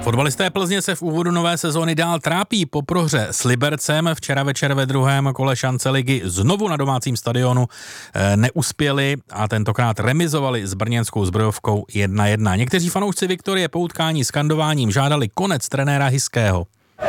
Fotbalisté Plzně se v úvodu nové sezóny dál trápí po prohře s Libercem. Včera večer ve druhém kole šance ligy znovu na domácím stadionu neuspěli a tentokrát remizovali s brněnskou Zbrojovkou 1-1. Někteří fanoušci Viktorie po utkání skandováním žádali konec trenéra Hiského.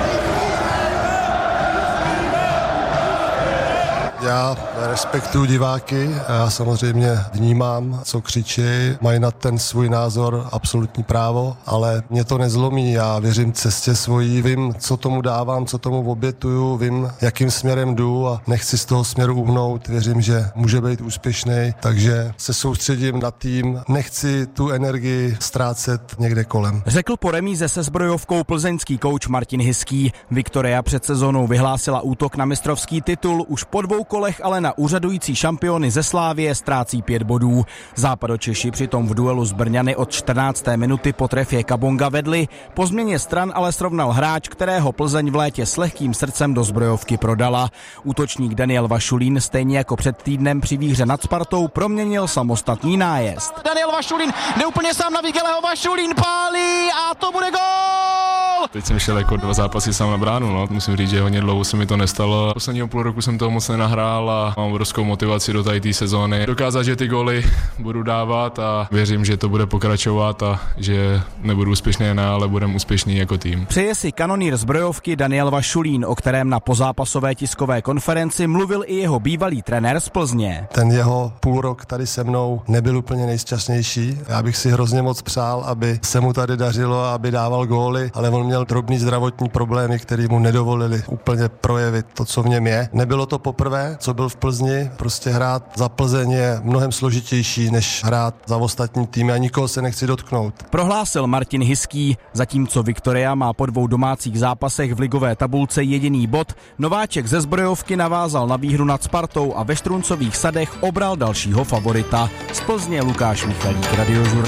Já respektuju diváky a já samozřejmě vnímám, co křičí, mají na ten svůj názor absolutní právo, ale mě to nezlomí, já věřím cestě svojí, vím, co tomu dávám, co tomu obětuju, vím, jakým směrem jdu a nechci z toho směru uhnout, věřím, že může být úspěšný, takže se soustředím na tým, nechci tu energii ztrácet někde kolem. Řekl po remíze se Zbrojovkou plzeňský kouč Martin Hiský. Viktoria před sezónou vyhlásila útok na mistrovský titul, už po 2 kolech ale na úřadující šampiony ze Slavie ztrácí 5 bodů. Západočeši přitom v duelu s Brňany od 14. minuty po trefě Kabonga vedli. Po změně stran ale srovnal hráč, kterého Plzeň v létě s lehkým srdcem do Zbrojovky prodala. Útočník Daniel Vašulín stejně jako před týdnem při výhře nad Spartou proměnil samostatný nájezd. Daniel Vašulín jde úplně sám na Vigeleho, Vašulín pálí a to bude gól! Teď jsem šel jako 2 zápasy sám na bránu, no. Musím říct, že hodně dlouho se mi to nestalo. Posledního půl roku jsem toho moc nenahrál a mám obrovskou motivaci do té sezóny. Dokázat, že ty góly budu dávat a věřím, že to bude pokračovat a že nebudu úspěšný jen ale budeme úspěšný jako tým. Přeje si kanonýr Zbrojovky Daniel Vašulín, o kterém na pozápasové tiskové konferenci mluvil i jeho bývalý trenér z Plzně. Ten jeho půl rok tady se mnou nebyl úplně nejšťastnější. Já bych si hrozně moc přál, aby se mu tady dařilo, aby dával góly, ale on měl drobný zdravotní problémy, které mu nedovolili úplně projevit to, co v něm je. Nebylo to poprvé, co byl v Plzni, prostě hrát za Plzeň je mnohem složitější, než hrát za ostatní týmy a nikoho se nechci dotknout. Prohlásil Martin Hiský, zatímco Viktoria má po 2 domácích zápasech v ligové tabulce jediný bod, nováček ze Zbrojovky navázal na výhru nad Spartou a ve Štruncových sadech obral dalšího favorita. Z Plzně Lukáš Michalík, Radiožurnál.